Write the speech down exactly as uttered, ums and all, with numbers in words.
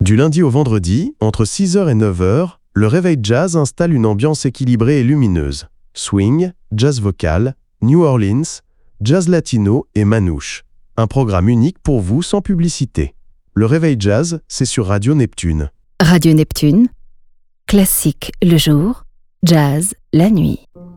Du lundi au vendredi, entre six heures et neuf heures, le Réveil Jazz installe une ambiance équilibrée et lumineuse. Swing, jazz vocal, New Orleans, jazz latino et manouche. Un programme unique pour vous sans publicité. Le Réveil Jazz, c'est sur Radio Neptune. Radio Neptune, classique le jour, jazz la nuit.